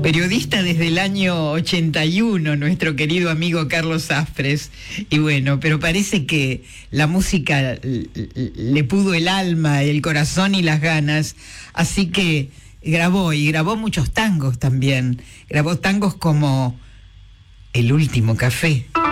Periodista desde el año 81, nuestro querido amigo Carlos Saspres. Y bueno, pero parece que la música le pudo el alma, el corazón y las ganas. Así que grabó muchos tangos también. Grabó tangos como El último café.